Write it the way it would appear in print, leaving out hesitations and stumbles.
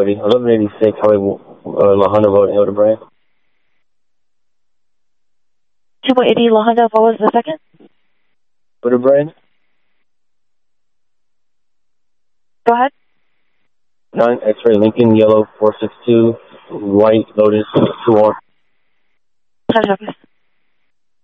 buddy. 1186, Highway La Honda Road, Hilda Brand. 2.80 La Honda, what was the second? Hilda Brand. Go ahead. 9 X-ray Lincoln, yellow 462, white Lotus 2R. Try to focus.